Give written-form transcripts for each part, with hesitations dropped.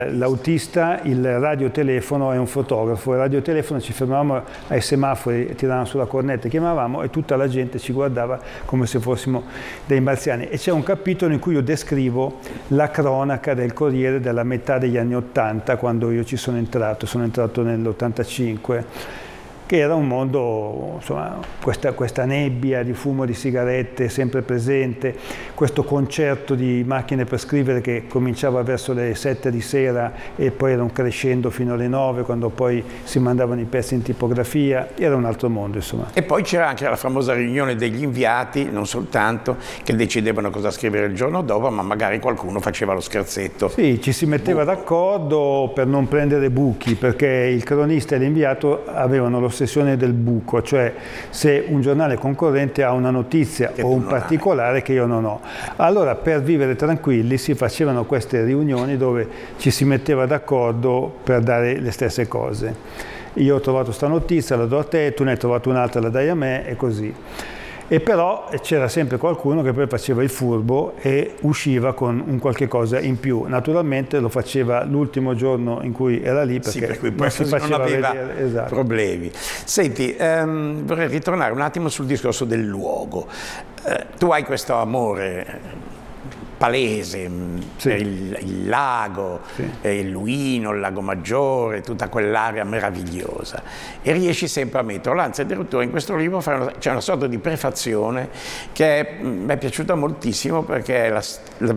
L'autista, il radiotelefono e un fotografo. Il radiotelefono ci fermavamo ai semafori, tiravamo sulla cornetta, chiamavamo e tutta la gente ci guardava come se fossimo dei marziani. E c'è un capitolo in cui io descrivo la cronaca del Corriere della metà degli anni '80, quando io ci sono entrato nell'85. Che era un mondo, insomma, questa nebbia di fumo di sigarette sempre presente, questo concerto di macchine per scrivere che cominciava verso le 7 di sera e poi erano crescendo fino alle 9, quando poi si mandavano i pezzi in tipografia, era un altro mondo, insomma. E poi c'era anche la famosa riunione degli inviati, non soltanto, che decidevano cosa scrivere il giorno dopo, ma magari qualcuno faceva lo scherzetto. Sì, ci si metteva d'accordo per non prendere buchi, perché il cronista e l'inviato avevano l'ossessione del buco, cioè se un giornale concorrente ha una notizia o un particolare che io non ho. Allora, per vivere tranquilli si facevano queste riunioni dove ci si metteva d'accordo per dare le stesse cose. Io ho trovato questa notizia, la do a te, tu ne hai trovato un'altra, la dai a me e così. E però c'era sempre qualcuno che poi faceva il furbo e usciva con un qualche cosa in più. Naturalmente lo faceva l'ultimo giorno in cui era lì, perché sì, per cui non poi si faceva non aveva vedere. Esatto. Problemi. Senti, vorrei ritornare un attimo sul discorso del luogo. Tu hai questo amore palese, sì, per il lago, sì, il Luino, il Lago Maggiore, tutta quell'area meravigliosa, e riesci sempre a metterlo, anzi addirittura in questo libro c'è una sorta di prefazione che mi è piaciuta moltissimo, perché è la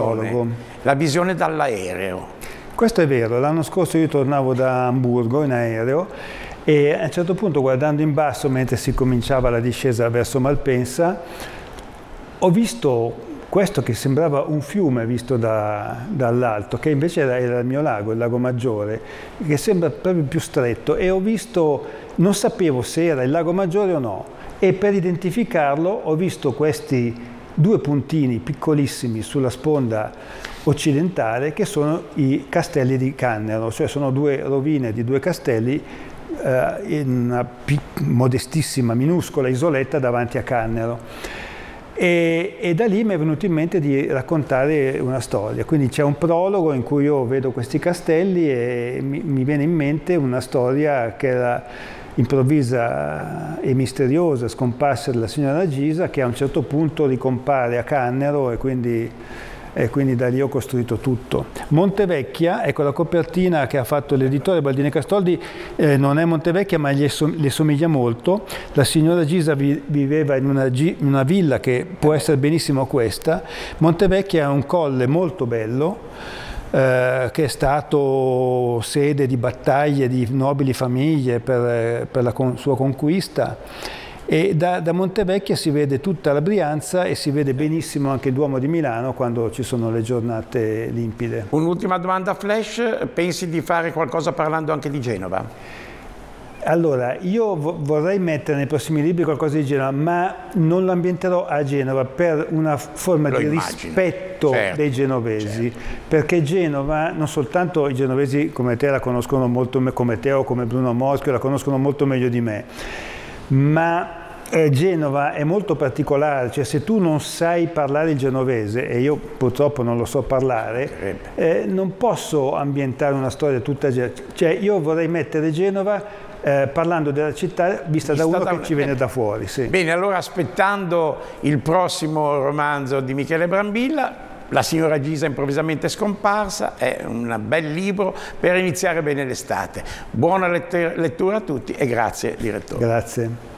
visione dall'aereo. Questo è vero. L'anno scorso io tornavo da Amburgo in aereo e a un certo punto, guardando in basso mentre si cominciava la discesa verso Malpensa, ho visto questo che sembrava un fiume visto dall'alto, che invece era il mio lago, il Lago Maggiore, che sembra proprio più stretto, e ho visto, non sapevo se era il Lago Maggiore o no, e per identificarlo ho visto questi due puntini piccolissimi sulla sponda occidentale che sono i castelli di Cannero, cioè sono due rovine di due castelli in una modestissima, minuscola isoletta davanti a Cannero. E da lì mi è venuto in mente di raccontare una storia, quindi c'è un prologo in cui io vedo questi castelli e mi viene in mente una storia che era improvvisa e misteriosa, scomparsa della signora Gisa, che a un certo punto ricompare a Cannero e quindi da lì ho costruito tutto. Montevecchia, ecco la copertina che ha fatto l'editore Baldini Castoldi, non è Montevecchia ma le somiglia molto. La signora Gisa viveva in una villa che può essere benissimo questa. Montevecchia è un colle molto bello, che è stato sede di battaglie di nobili famiglie per la sua conquista. E da Montevecchia si vede tutta la Brianza e si vede benissimo anche il Duomo di Milano quando ci sono le giornate limpide. Un'ultima domanda flash: pensi di fare qualcosa parlando anche di Genova? Allora, io vorrei mettere nei prossimi libri qualcosa di Genova, ma non lo ambienterò a Genova per una forma di rispetto dei genovesi, perché Genova, non soltanto i genovesi come te la conoscono molto, come te o come Bruno Moschio la conoscono molto meglio di me, ma Genova è molto particolare, cioè se tu non sai parlare il genovese, e io purtroppo non lo so parlare, non posso ambientare una storia tutta, cioè io vorrei mettere Genova parlando della città vista da uno che ci viene da fuori. Sì. Bene, allora aspettando il prossimo romanzo di Michele Brambilla, La signora Gisa improvvisamente scomparsa, è un bel libro per iniziare bene l'estate. Buona lettura a tutti e grazie direttore. Grazie.